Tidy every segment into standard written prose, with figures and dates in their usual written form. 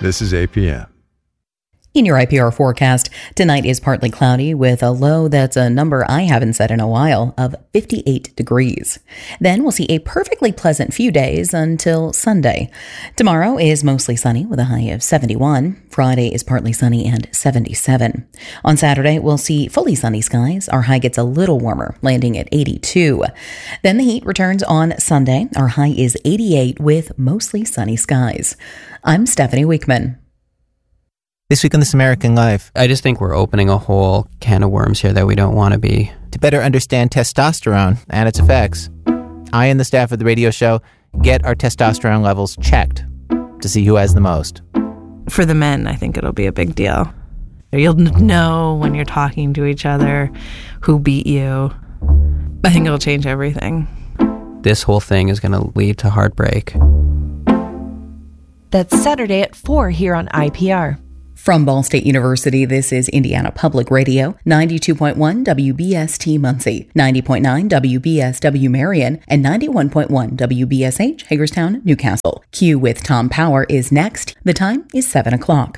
This is APM. In your IPR forecast, tonight is partly cloudy with a low that's a number I haven't set in a while of 58 degrees. Then we'll see a perfectly pleasant few days until Sunday. Tomorrow is mostly sunny with a high of 71. Friday is partly sunny and 77. On Saturday, we'll see fully sunny skies. Our high gets a little warmer, landing at 82. Then the heat returns on Sunday. Our high is 88 with mostly sunny skies. I'm Stephanie Weekman. This week on This American Life, I just think we're opening a whole can of worms here that we don't want to be. to better understand testosterone and its effects, I and the staff of the radio show get our testosterone levels checked to see who has the most. For the men, I think it'll be a big deal. You'll know when you're talking to each other who beat you. I think it'll change everything. This whole thing is going to lead to heartbreak. That's Saturday at 4 here on IPR. From Ball State University, this is Indiana Public Radio, 92.1 WBST Muncie, 90.9 WBSW Marion, and 91.1 WBSH Hagerstown, Newcastle. Q with Tom Power is next. The time is 7 o'clock.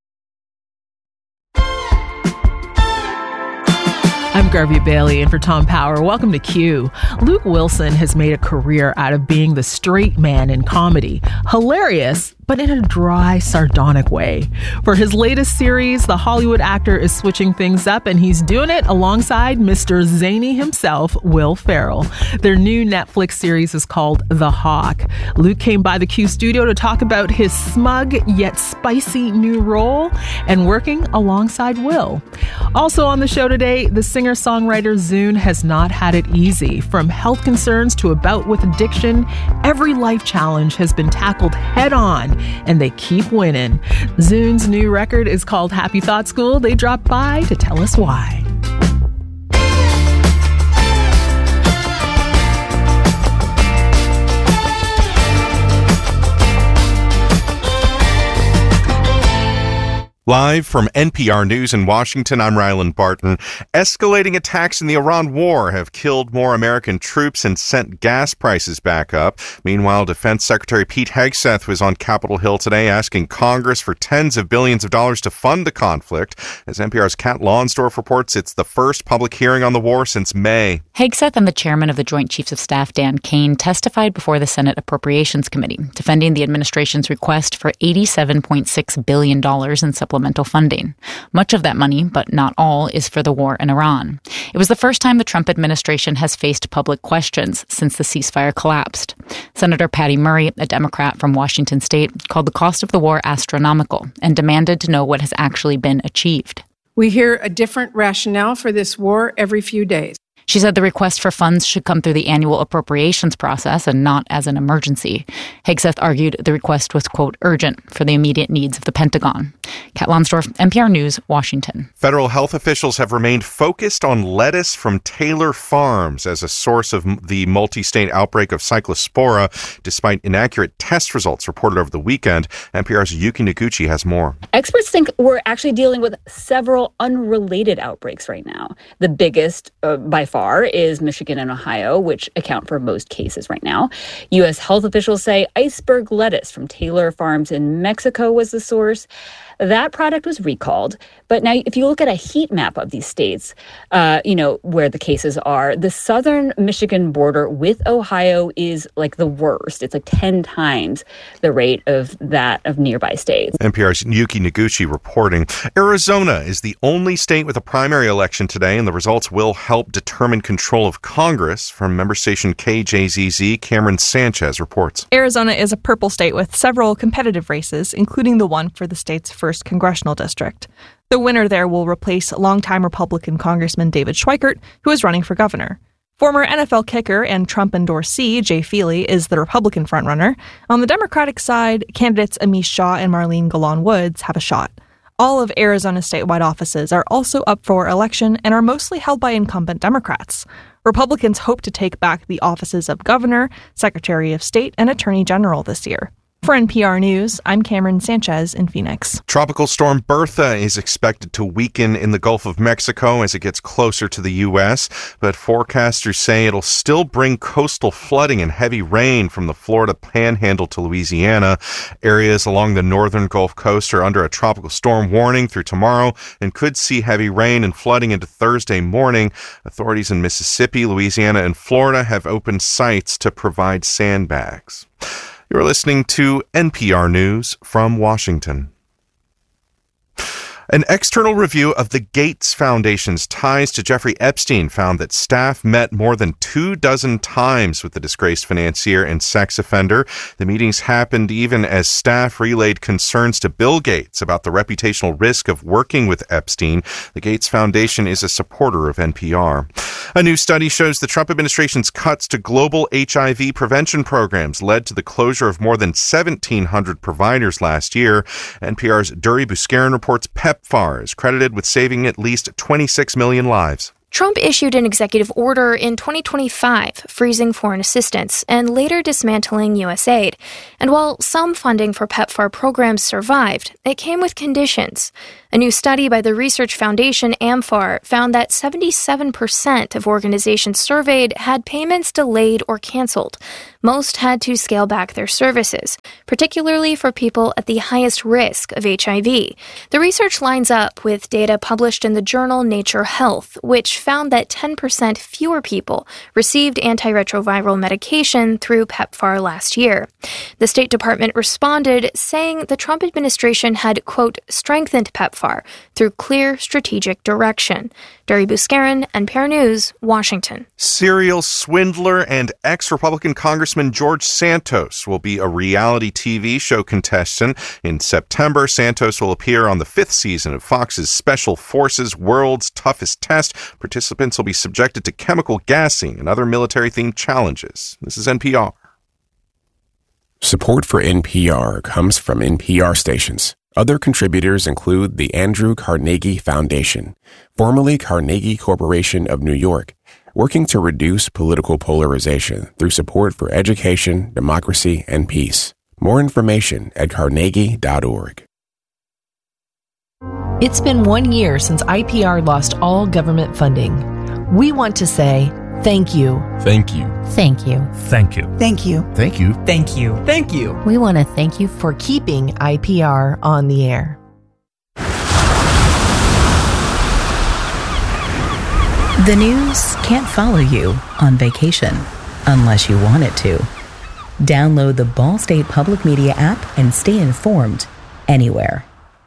I'm Garvey Bailey, and for Tom Power, welcome to Q. Luke Wilson has made a career out of being the straight man in comedy. Hilarious, but in a dry, sardonic way. For his latest series, the Hollywood actor is switching things up, and he's doing it alongside Mr. Zany himself, Will Ferrell. Their new Netflix series is called The Hawk. Luke came by the Q studio to talk about his smug yet spicy new role and working alongside Will. Also on the show today, the singer-songwriter Zune has not had it easy. From health concerns to a bout with addiction, every life challenge has been tackled head-on, and they keep winning. Zune's new record is called Happy Thought School. They dropped by to tell us why. Live from NPR News in Washington, I'm Ryland Barton. Escalating attacks in the Iran war have killed more American troops and sent gas prices back up. Meanwhile, Defense Secretary Pete Hegseth was on Capitol Hill today asking Congress for tens of billions of dollars to fund the conflict. As NPR's Kat Lonsdorf reports, it's the first public hearing on the war since May. Hegseth and the chairman of the Joint Chiefs of Staff, Dan Kane, testified before the Senate Appropriations Committee, defending the administration's request for $87.6 billion in supplemental funding. Much of that money, but not all, is for the war in Iran. It was the first time the Trump administration has faced public questions since the ceasefire collapsed. Senator Patty Murray, a Democrat from Washington state, called the cost of the war astronomical and demanded to know what has actually been achieved. We hear a different rationale for this war every few days. She said the request for funds should come through the annual appropriations process and not as an emergency. Hegseth argued the request was, quote, urgent for the immediate needs of the Pentagon. Kat Lonsdorf, NPR News, Washington. Federal health officials have remained focused on lettuce from Taylor Farms as a source of the multi-state outbreak of Cyclospora, despite inaccurate test results reported over the weekend. NPR's Yuki Noguchi has more. Experts think we're actually dealing with several unrelated outbreaks right now. The biggest, by far, is Michigan and Ohio, which account for most cases right now. U.S. health officials say iceberg lettuce from Taylor Farms in Mexico was the source. That product was recalled. But now, if you look at a heat map of these states, where the cases are, the southern Michigan border with Ohio is like the worst. It's like 10 times the rate of that of nearby states. NPR's Yuki Noguchi reporting. Arizona is the only state with a primary election today, and the results will help determine control of Congress. From member station KJZZ, Cameron Sanchez reports. Arizona is a purple state with several competitive races, including the one for the state's first congressional district. The winner there will replace longtime Republican Congressman David Schweikert, who is running for governor. Former NFL kicker and Trump endorsee Jay Feely is the Republican frontrunner. On the Democratic side, candidates Amish Shaw and Marlene Golan Woods have a shot. All of Arizona's statewide offices are also up for election and are mostly held by incumbent Democrats. Republicans hope to take back the offices of governor, secretary of state, and attorney general this year. For NPR News, I'm Cameron Sanchez in Phoenix. Tropical storm Bertha is expected to weaken in the Gulf of Mexico as it gets closer to the U.S., but forecasters say it'll still bring coastal flooding and heavy rain from the Florida Panhandle to Louisiana. Areas along the northern Gulf Coast are under a tropical storm warning through tomorrow and could see heavy rain and flooding into Thursday morning. Authorities in Mississippi, Louisiana, and Florida have opened sites to provide sandbags. You're listening to NPR News from Washington. An external review of the Gates Foundation's ties to Jeffrey Epstein found that staff met more than 24 times with the disgraced financier and sex offender. The meetings happened even as staff relayed concerns to Bill Gates about the reputational risk of working with Epstein. The Gates Foundation is a supporter of NPR. A new study shows the Trump administration's cuts to global HIV prevention programs led to the closure of more than 1,700 providers last year. NPR's Duri Buscarin reports PEPFAR is credited with saving at least 26 million lives. Trump issued an executive order in 2025 freezing foreign assistance and later dismantling U.S. aid. And while some funding for PEPFAR programs survived, it came with conditions. A new study by the research foundation AMFAR found that 77% of organizations surveyed had payments delayed or canceled. Most had to scale back their services, particularly for people at the highest risk of HIV. The research lines up with data published in the journal Nature Health, which found that 10% fewer people received antiretroviral medication through PEPFAR last year. The State Department responded, saying the Trump administration had, quote, strengthened PEPFAR through clear strategic direction. Duri Buscarin, NPR News, Washington. Serial swindler and ex-Republican Congressman George Santos will be a reality TV show contestant. In September, Santos will appear on the 5th season of Fox's Special Forces World's Toughest Test. Participants will be subjected to chemical gassing and other military-themed challenges. This is NPR. Support for NPR comes from NPR stations. Other contributors include the Andrew Carnegie Foundation, formerly Carnegie Corporation of New York, working to reduce political polarization through support for education, democracy, and peace. More information at carnegie.org. It's been 1 year since IPR lost all government funding. We want to say thank you. Thank you. Thank you. Thank you. Thank you. Thank you. Thank you. Thank you. We want to thank you for keeping IPR on the air. The news can't follow you on vacation unless you want it to. Download the Ball State Public Media app and stay informed anywhere.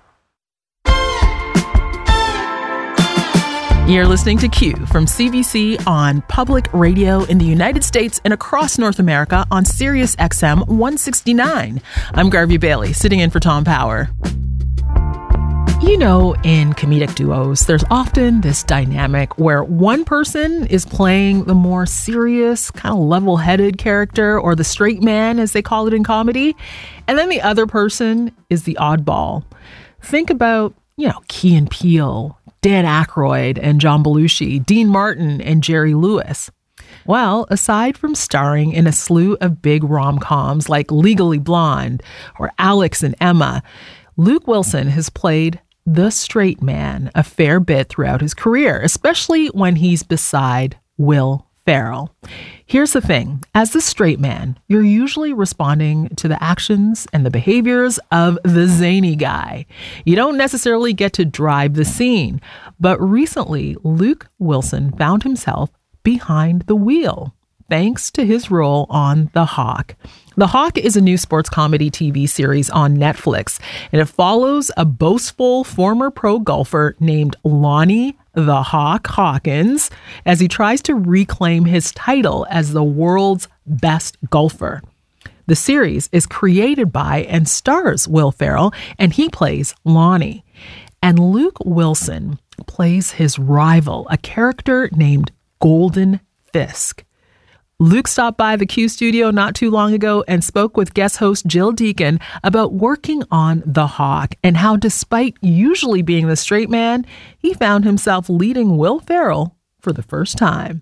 You're listening to Q from CBC on public radio in the United States and across North America on Sirius XM 169. I'm Garvey Bailey, sitting in for Tom Power. You know, in comedic duos, there's often this dynamic where one person is playing the more serious, kind of level-headed character, or the straight man, as they call it in comedy, and then the other person is the oddball. Think about, Key and Peele, Dan Aykroyd and John Belushi, Dean Martin and Jerry Lewis. Well, aside from starring in a slew of big rom-coms like Legally Blonde or Alex and Emma, Luke Wilson has played the straight man a fair bit throughout his career, especially when he's beside Will Ferrell. Here's the thing. As the straight man, you're usually responding to the actions and the behaviors of the zany guy. You don't necessarily get to drive the scene. But recently, Luke Wilson found himself behind the wheel, thanks to his role on The Hawk. The Hawk is a new sports comedy TV series on Netflix, and it follows a boastful former pro golfer named Lonnie the Hawk Hawkins as he tries to reclaim his title as the world's best golfer. The series is created by and stars Will Ferrell, and he plays Lonnie. And Luke Wilson plays his rival, a character named Golden Fisk. Luke stopped by the Q studio not too long ago and spoke with guest host Jill Deacon about working on The Hawk and how, despite usually being the straight man, he found himself leading Will Ferrell for the first time.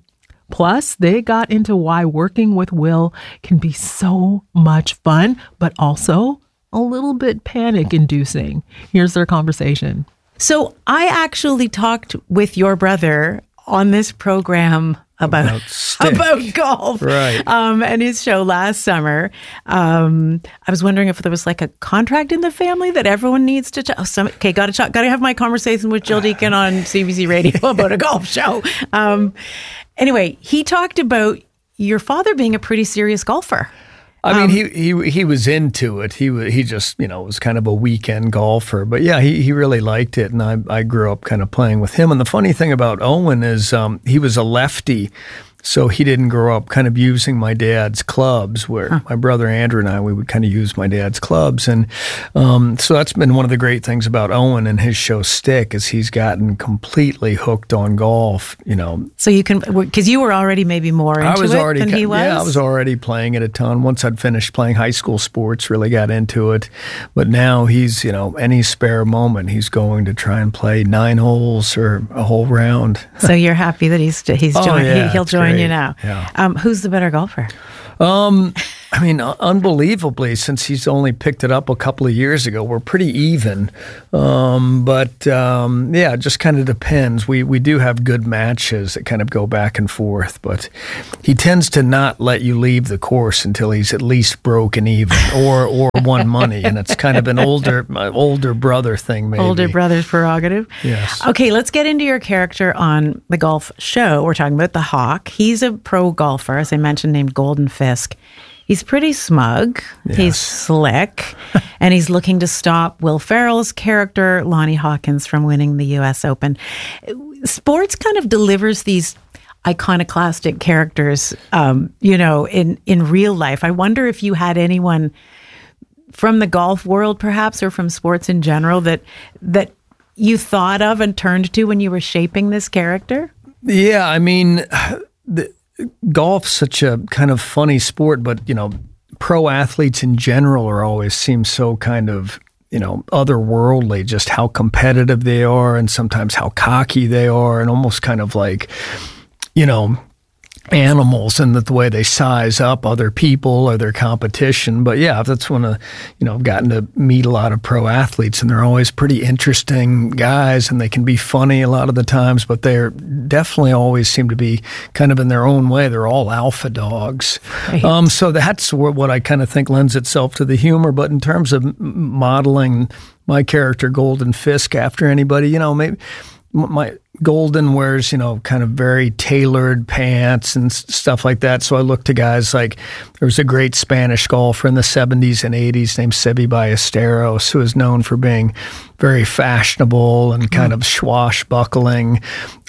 Plus, they got into why working with Will can be so much fun, but also a little bit panic-inducing. Here's their conversation. So I actually talked with your brother on this program about golf, right? And his show last summer. I was wondering if there was like a contract in the family that everyone needs to. Got to have my conversation with Jill Deacon on CBC Radio about a golf show. Anyway, he talked about your father being a pretty serious golfer. I mean, he was into it. He just, was kind of a weekend golfer. But yeah, he really liked it. And I grew up kind of playing with him. And the funny thing about Owen is he was a lefty. So he didn't grow up kind of using my dad's clubs, where my brother Andrew and I, we would kind of use my dad's clubs. And so that's been one of the great things about Owen and his show Stick, is he's gotten completely hooked on golf, So you can, because you were already maybe more into it than he was? Yeah, I was already playing it a ton. Once I'd finished playing high school sports, really got into it. But now he's, any spare moment, he's going to try and play 9 holes or a whole round. So you're happy that he's joined, he'll join you now. Yeah. Who's the better golfer? I mean, unbelievably, since he's only picked it up a couple of years ago, we're pretty even. But it just kind of depends. We do have good matches that kind of go back and forth, but he tends to not let you leave the course until he's at least broken even or won money, and it's kind of an older brother thing, maybe. Older brother's prerogative. Yes. Okay, let's get into your character on the golf show. We're talking about the Hawk. He's a pro golfer, as I mentioned, named Golden Fisk. He's pretty smug, yes. He's slick, and he's looking to stop Will Ferrell's character, Lonnie Hawkins, from winning the U.S. Open. Sports kind of delivers these iconoclastic characters, in real life. I wonder if you had anyone from the golf world, perhaps, or from sports in general, that you thought of and turned to when you were shaping this character? Yeah, I mean, golf's such a kind of funny sport, but, pro athletes in general always seem so kind of, otherworldly, just how competitive they are and sometimes how cocky they are, and almost kind of like, animals and the way they size up other people or their competition. But yeah, that's when I've gotten to meet a lot of pro athletes, and they're always pretty interesting guys, and they can be funny a lot of the times, but they're definitely always seem to be kind of in their own way. They're all alpha dogs. Right. So that's what I kind of think lends itself to the humor. But in terms of modeling my character Golden Fisk after anybody, maybe my Golden wears, kind of very tailored pants and stuff like that. So I look to guys like, there was a great Spanish golfer in the 70s and 80s named Seve Ballesteros, who is known for being very fashionable and kind of swashbuckling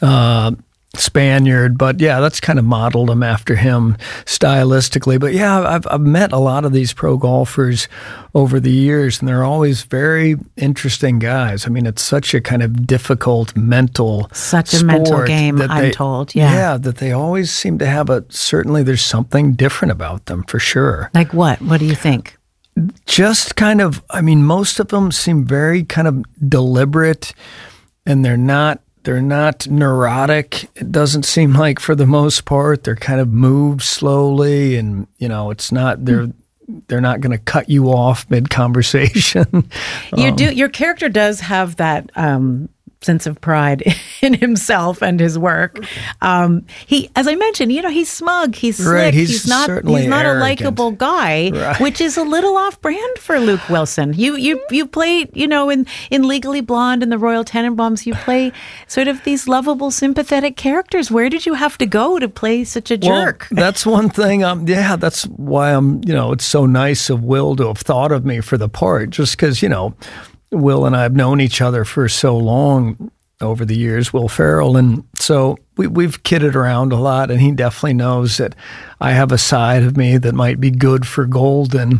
Spaniard. But yeah, that's kind of modeled him after him stylistically. But yeah, I've met a lot of these pro golfers over the years, and they're always very interesting guys. I mean, it's such a kind of difficult mental game, I'm told. Yeah, that they always seem to have certainly there's something different about them, for sure. Like what? What do you think? Just kind of, I mean, most of them seem very kind of deliberate, and they're not neurotic. It doesn't seem like, for the most part. They're kind of move slowly, and it's not they're not going to cut you off mid-conversation. Your character does have that sense of pride in himself and his work. He, as I mentioned, he's smug, he's slick, right, he's not a likable guy, right. Which is a little off-brand for Luke Wilson. You play, in Legally Blonde and the Royal Tenenbaums, you play sort of these lovable, sympathetic characters. Where did you have to go to play such a jerk? Well, that's one thing. That's why it's so nice of Will to have thought of me for the part, just because, Will and I have known each other for so long over the years, Will Ferrell, and so we've kidded around a lot, and he definitely knows that I have a side of me that might be good for Golden,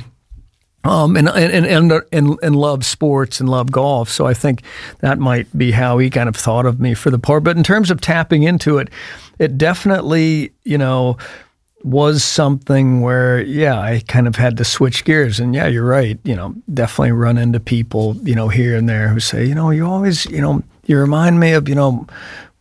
and love sports and love golf. So I think that might be how he kind of thought of me for the part. But in terms of tapping into it, it definitely, was something where, I kind of had to switch gears. And yeah, you're right. Definitely run into people, here and there who say, you always, you remind me of,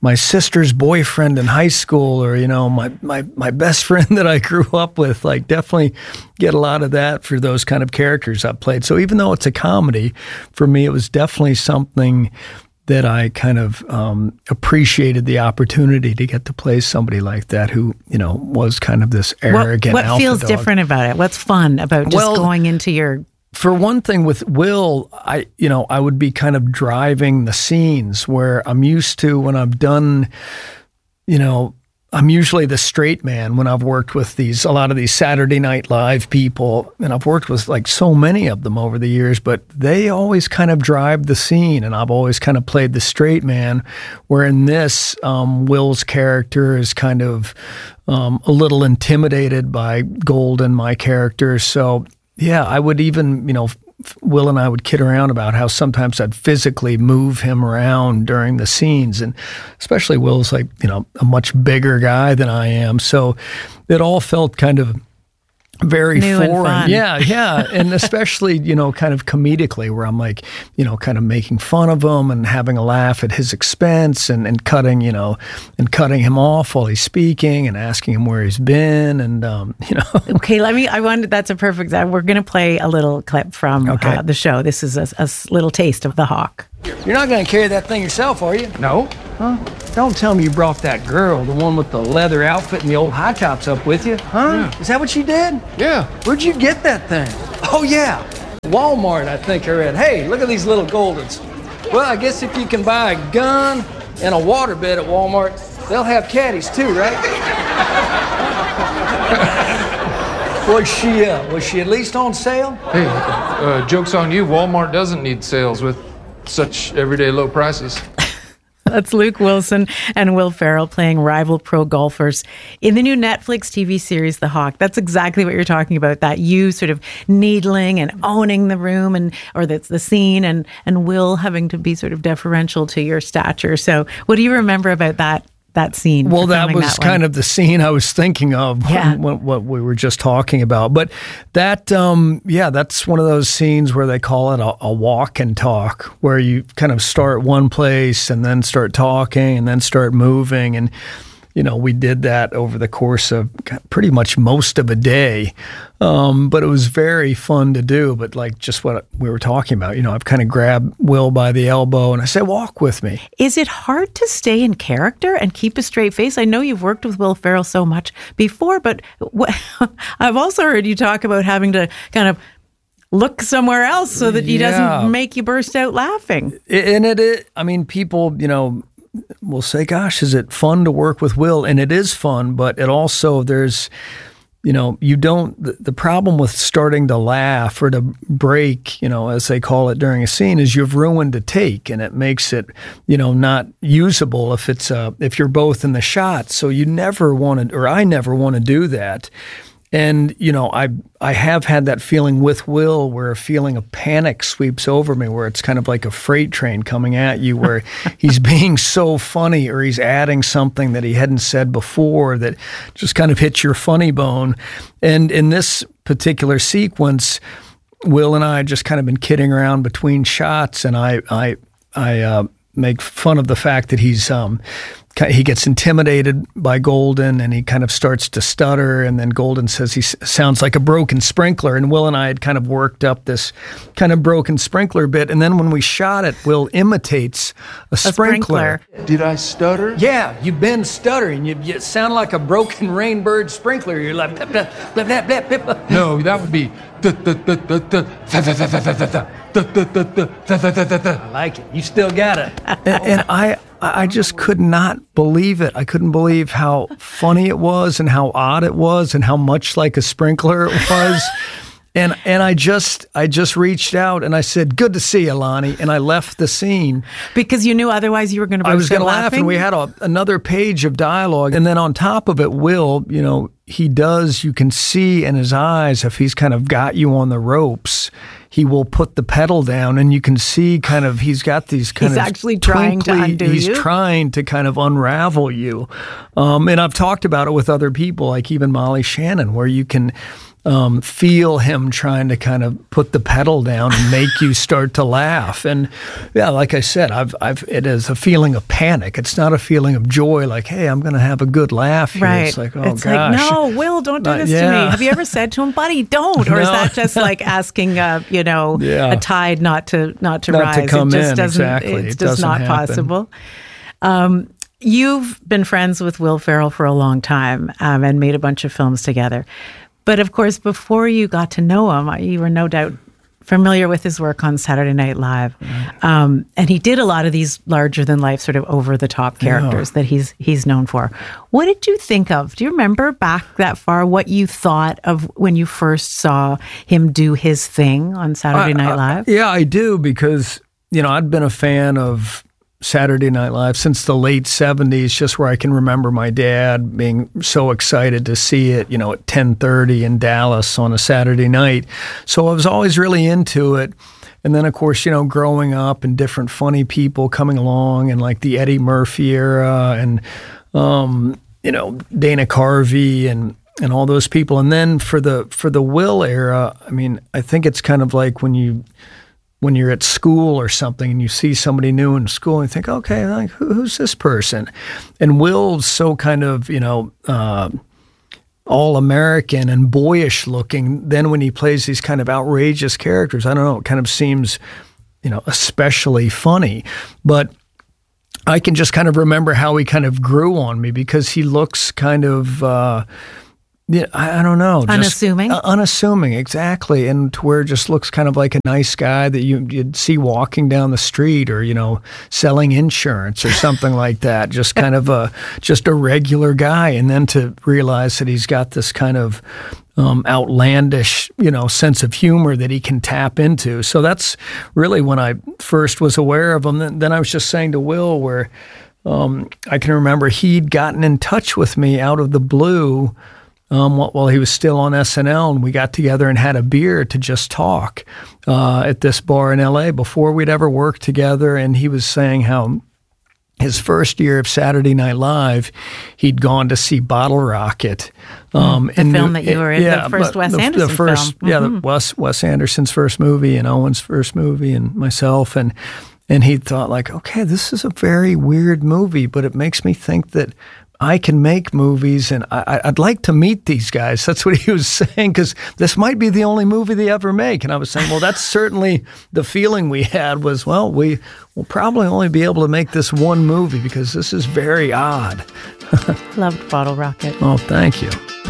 my sister's boyfriend in high school, or, you know, my best friend that I grew up with. Like, definitely get a lot of that for those kind of characters I played. So even though it's a comedy, for me, it was definitely something that I kind of appreciated the opportunity to get to play somebody like that who, you know, was kind of this arrogant What alpha feels dog. different about it? What's fun about just going into your... For one thing, with Will, I would be kind of driving the scenes where I'm used to when I've done, you know, I'm usually the straight man when I've worked with a lot of these Saturday Night Live people, and I've worked with like so many of them over the years, but they always kind of drive the scene, and I've always kind of played the straight man, where in this, Will's character is kind of a little intimidated by Golden, my character. So yeah, I would even, you know, Will and I would kid around about how sometimes I'd physically move him around during the scenes. And especially Will's like, you know, a much bigger guy than I am. So it all felt kind of very new foreign. And fun. Yeah. And especially, you know, kind of comedically, where I'm like, you know, kind of making fun of him and having a laugh at his expense and cutting, you know, and cutting him off while he's speaking and asking him where he's been. And, you know. Okay, that's a perfect, we're going to play a little clip from the show. This is a little taste of The Hawk. You're not going to carry that thing yourself, are you? No. Huh? Don't tell me you brought that girl, the one with the leather outfit and the old high tops, up with you, huh? Yeah. Is that what you did? Yeah. Where'd you get that thing? Oh, yeah. Walmart, I think I read. Hey, look at these little Goldens. Well, I guess if you can buy a gun and a waterbed at Walmart, they'll have caddies too, right? Was she at least on sale? Hey, joke's on you. Walmart doesn't need sales with such everyday low prices. That's Luke Wilson and Will Ferrell playing rival pro golfers in the new Netflix TV series, The Hawk. That's exactly what you're talking about, that you sort of needling and owning the room or the scene, and Will having to be sort of deferential to your stature. So what do you remember about that scene? Well, that was kind of the scene I was thinking of what we were just talking about. But that, that's one of those scenes where they call it a walk and talk, where you kind of start one place and then start talking and then start moving. And, you know, we did that over the course of pretty much most of a day. But it was very fun to do. But like just what we were talking about, you know, I've kind of grabbed Will by the elbow and I said, walk with me. Is it hard to stay in character and keep a straight face? I know you've worked with Will Ferrell so much before, but I've also heard you talk about having to kind of look somewhere else so that he doesn't make you burst out laughing. I mean, people, you know, will say, gosh, is it fun to work with Will? And it is fun, but it also, there's, you know, the problem with starting to laugh or to break, you know, as they call it during a scene, is you've ruined a take, and it makes it, you know, not usable if you're both in the shot. So you never want to, or I never want to do that. And, you know, I have had that feeling with Will, where a feeling of panic sweeps over me, where it's kind of like a freight train coming at you, where he's being so funny or he's adding something that he hadn't said before that just kind of hits your funny bone. And in this particular sequence, Will and I had just kind of been kidding around between shots, and I make fun of the fact that he gets intimidated by Golden, and he kind of starts to stutter, and then Golden says he sounds like a broken sprinkler, and Will and I had kind of worked up this kind of broken sprinkler bit, and then when we shot it, Will imitates a sprinkler. Did I stutter? Yeah, you've been stuttering. You sound like a broken rainbird sprinkler. You're like blah, blah, blah, blah, blah, blah, blah. No, that would be I like it. You still got it. And I just could not believe it. I couldn't believe how funny it was and how odd it was and how much like a sprinkler it was. And I just reached out and I said, "Good to see you, Lonnie." And I left the scene because you knew otherwise you were going to. I was going to laugh, laughing? and we had another page of dialogue. And then on top of it, Will, you know, you can see in his eyes, if he's kind of got you on the ropes, he will put the pedal down, and you can see kind of he's got these kind he's of actually trying to undo he's you. Trying to kind of unravel you. And I've talked about it with other people, like even Molly Shannon, where you can, feel him trying to kind of put the pedal down and make you start to laugh. And yeah, like I said, it is a feeling of panic. It's not a feeling of joy, like, hey, I'm going to have a good laugh here. Right. It's like, oh, it's gosh. like, no, Will, don't do this to me. Have you ever said to him, buddy, don't? Or is that just like asking, a tide not to rise? To come it just in, doesn't, exactly. It's It just doesn't not happen. possible. You've been friends with Will Ferrell for a long time and made a bunch of films together. But of course, before you got to know him, you were no doubt familiar with his work on Saturday Night Live. And he did a lot of these larger than life, sort of over the top characters that he's known for. What did you think of? Do you remember back that far what you thought of when you first saw him do his thing on Saturday Night Live? Yeah, I do, because, I'd been a fan of Saturday Night Live since the late 70s, just where I can remember my dad being so excited to see it, at 10:30 in Dallas on a Saturday night. So I was always really into it. And then, of course, growing up and different funny people coming along, and like the Eddie Murphy era and, Dana Carvey and all those people. And then for the Will era, I mean, I think it's kind of like when you're at school or something and you see somebody new in school and you think, okay, like, who's this person? And Will's so kind of, all-American and boyish looking. Then when he plays these kind of outrageous characters, I don't know, it kind of seems, especially funny. But I can just kind of remember how he kind of grew on me, because he looks kind of... I don't know. Unassuming? Unassuming, exactly. And to where it just looks kind of like a nice guy that you'd see walking down the street, or, selling insurance or something like that. Just kind of just a regular guy. And then to realize that he's got this kind of outlandish, sense of humor that he can tap into. So that's really when I first was aware of him. Then I was just saying to Will where I can remember he'd gotten in touch with me out of the blue while he was still on SNL, and we got together and had a beer to just talk at this bar in LA before we'd ever worked together. And he was saying how his first year of Saturday Night Live, he'd gone to see Bottle Rocket. The film that you were in, the first Wes Anderson film. The Wes Anderson's first movie and Owen's first movie and myself. And he thought like, okay, this is a very weird movie, but it makes me think that I can make movies, and I'd like to meet these guys. That's what he was saying, because this might be the only movie they ever make. And I was saying, well, that's certainly the feeling we had was, well, we will probably only be able to make this one movie because this is very odd. Loved Bottle Rocket. Oh, thank you.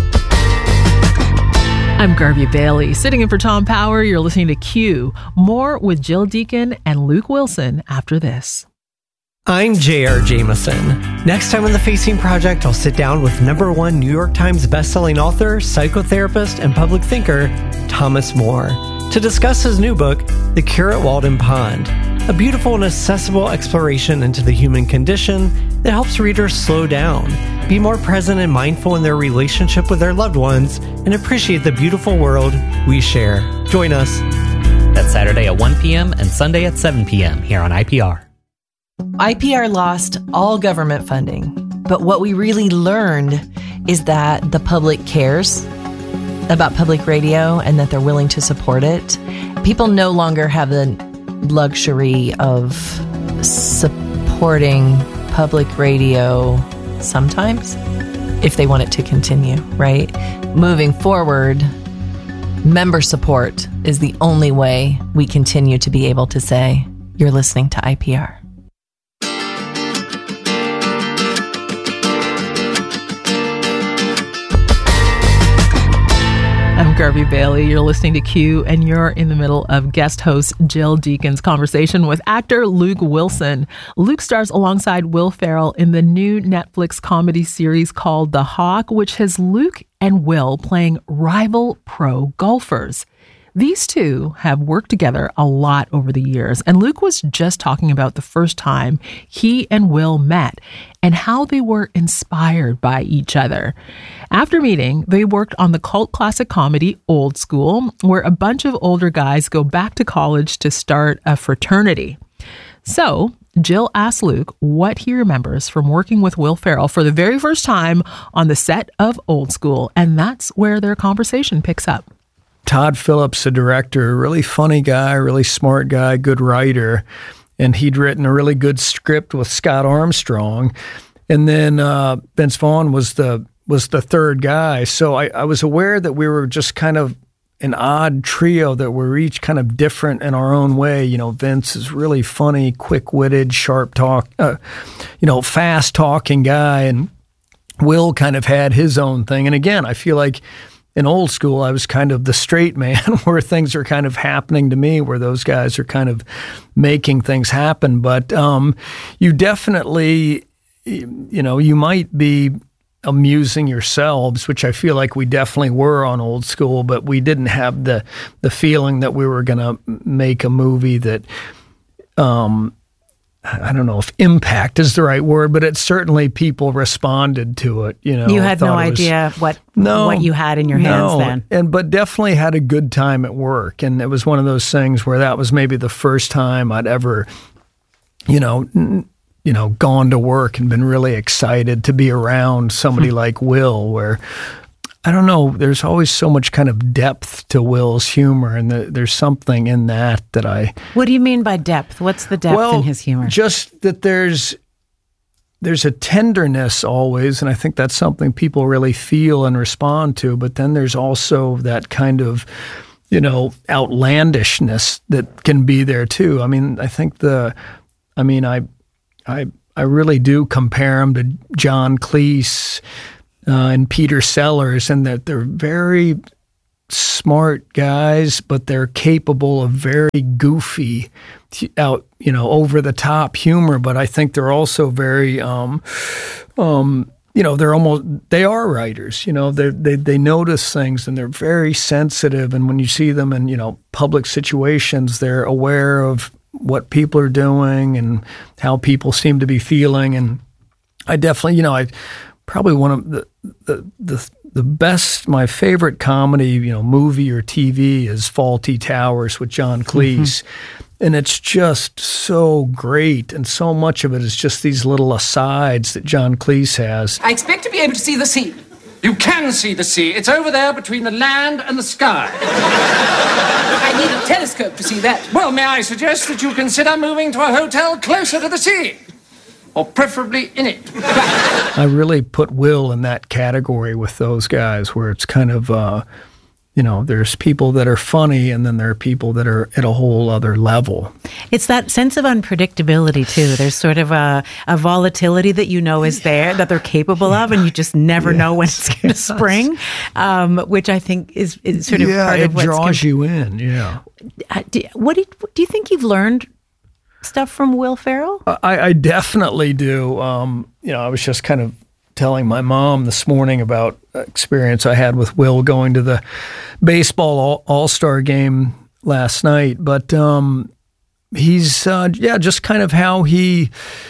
I'm Garvey Bailey, sitting in for Tom Power. You're listening to Q. More with Jill Deacon and Luke Wilson after this. I'm J.R. Jameson. Next time on The Facing Project, I'll sit down with #1 New York Times bestselling author, psychotherapist, and public thinker, Thomas More, to discuss his new book, The Cure at Walden Pond, a beautiful and accessible exploration into the human condition that helps readers slow down, be more present and mindful in their relationship with their loved ones, and appreciate the beautiful world we share. Join us. That's Saturday at 1 p.m. and Sunday at 7 p.m. here on IPR. IPR lost all government funding, but what we really learned is that the public cares about public radio and that they're willing to support it. People no longer have the luxury of supporting public radio sometimes if they want it to continue, right? Moving forward, member support is the only way we continue to be able to say, you're listening to IPR. I'm Garvey Bailey. You're listening to Q, and you're in the middle of guest host Jill Deacon's conversation with actor Luke Wilson. Luke stars alongside Will Ferrell in the new Netflix comedy series called The Hawk, which has Luke and Will playing rival pro golfers. These two have worked together a lot over the years, and Luke was just talking about the first time he and Will met and how they were inspired by each other. After meeting, they worked on the cult classic comedy Old School, where a bunch of older guys go back to college to start a fraternity. So, Jill asked Luke what he remembers from working with Will Ferrell for the very first time on the set of Old School, and that's where their conversation picks up. Todd Phillips, the director, really funny guy, really smart guy, good writer, and he'd written a really good script with Scott Armstrong, and then Vince Vaughn was the third guy. So I was aware that we were just kind of an odd trio, that we're each kind of different in our own way. You know, Vince is really funny, quick-witted, sharp talk, fast-talking guy, and Will kind of had his own thing. And again, I feel like in Old School, I was kind of the straight man where things are kind of happening to me, where those guys are kind of making things happen. But you definitely, you might be amusing yourselves, which I feel like we definitely were on Old School, but we didn't have the feeling that we were going to make a movie that, I don't know if impact is the right word, but it certainly people responded to it. You had no idea what you had in your hands then. But definitely had a good time at work. And it was one of those things where that was maybe the first time I'd ever, gone to work and been really excited to be around somebody like Will, where, I don't know, there's always so much kind of depth to Will's humor, and there's something in that I... What do you mean by depth? What's the depth in his humor? Just that there's a tenderness always, and I think that's something people really feel and respond to, but then there's also that kind of, outlandishness that can be there too. I mean, I think I really do compare him to John Cleese and Peter Sellers, and that they're very smart guys, but they're capable of very goofy, over the top humor. But I think they're also very, they are writers. They notice things, and they're very sensitive. And when you see them in public situations, they're aware of what people are doing and how people seem to be feeling. And I definitely, probably one of the best, my favorite comedy, movie or TV is Fawlty Towers with John Cleese. Mm-hmm. And it's just so great. And so much of it is just these little asides that John Cleese has. I expect to be able to see the sea. You can see the sea. It's over there between the land and the sky. I need a telescope to see that. Well, may I suggest that you consider moving to a hotel closer to the sea? Or preferably in it. I really put Will in that category with those guys, where it's kind of, there's people that are funny, and then there are people that are at a whole other level. It's that sense of unpredictability, too. There's sort of a volatility that is there, that they're capable of, and you just never know when it's going to spring, which I think is sort of part of what's... Yeah, it draws you in, Do you think you've learned stuff from Will Ferrell? I definitely do. I was just kind of telling my mom this morning about experience I had with Will going to the baseball all-star game last night. But he's, just kind of how he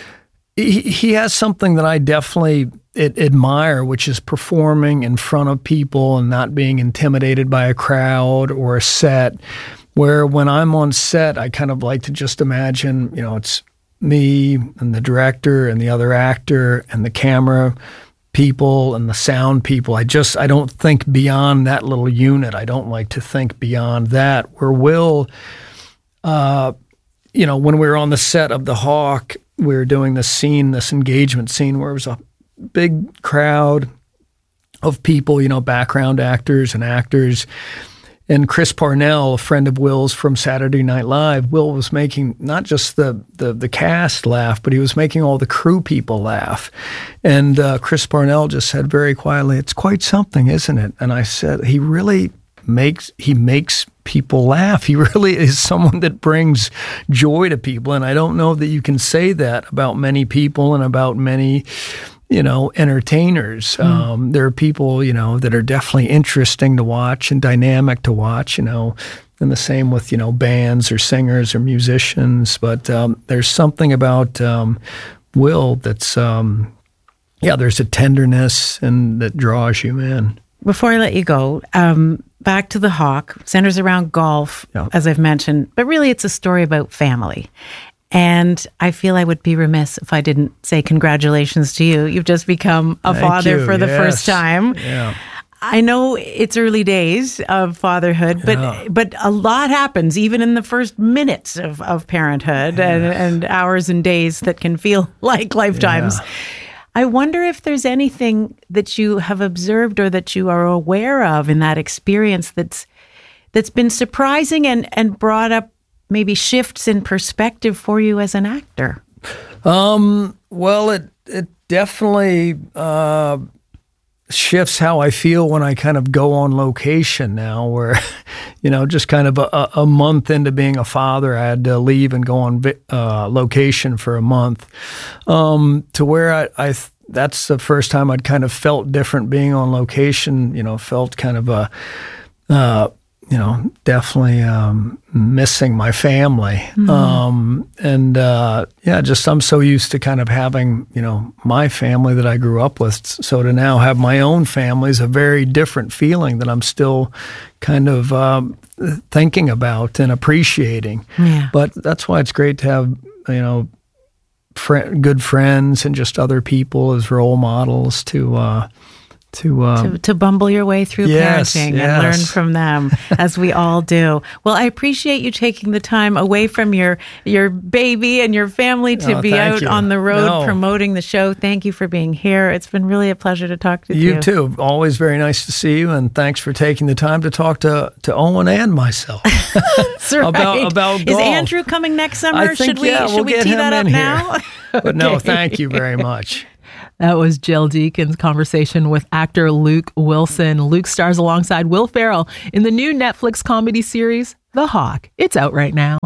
has something that I definitely admire, which is performing in front of people and not being intimidated by a crowd or a set. Where when I'm on set, I kind of like to just imagine, it's me and the director and the other actor and the camera people and the sound people. I don't think beyond that little unit. I don't like to think beyond that. Where Will, when we were on the set of The Hawk, we were doing this engagement scene where it was a big crowd of people, background actors and actors. And Chris Parnell, a friend of Will's from Saturday Night Live, Will was making not just the cast laugh, but he was making all the crew people laugh. And Chris Parnell just said very quietly, "It's quite something, isn't it?" And I said, he makes people laugh. He really is someone that brings joy to people. And I don't know that you can say that about many people and about many entertainers. There are people, that are definitely interesting to watch and dynamic to watch, and the same with, bands or singers or musicians. But there's something about Will that's, there's a tenderness and that draws you in. Before I let you go, back to The Hawk, centers around golf, as I've mentioned, but really it's a story about family. And I feel I would be remiss if I didn't say congratulations to you. You've just become a Thank father you. for the Yes. first time. Yeah. I know it's early days of fatherhood, but a lot happens even in the first minutes of parenthood and hours and days that can feel like lifetimes. Yeah. I wonder if there's anything that you have observed or that you are aware of in that experience that's been surprising and brought up maybe shifts in perspective for you as an actor. Well, it definitely shifts how I feel when I kind of go on location now, where, just kind of a month into being a father, I had to leave and go on location for a month, to where I that's the first time I'd kind of felt different being on location, felt kind of definitely missing my family. Just I'm so used to kind of having, my family that I grew up with. So to now have my own family is a very different feeling that I'm still kind of thinking about and appreciating. Yeah. But that's why it's great to have, good friends and just other people as role models to bumble your way through parenting and learn from them, as we all do. Well, I appreciate you taking the time away from your baby and your family to be out on the road promoting the show. Thank you for being here. It's been really a pleasure to talk to you. You too. Always very nice to see you, and thanks for taking the time to talk to Owen and myself. That's right. about golf. Is Andrew coming next summer? I think, should we get tee him that up in now? Here. But no, thank you very much. That was Jill Deacon's conversation with actor Luke Wilson. Luke stars alongside Will Ferrell in the new Netflix comedy series, The Hawk. It's out right now.